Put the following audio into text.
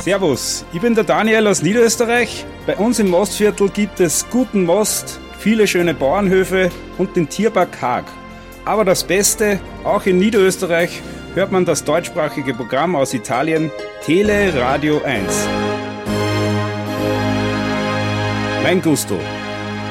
Servus, ich bin der Daniel aus Niederösterreich. Bei uns im Mostviertel gibt es guten Most, viele schöne Bauernhöfe und den Tierpark Haag. Aber das Beste, auch in Niederösterreich hört man das deutschsprachige Programm aus Italien, Tele Radio 1. Mein Gusto.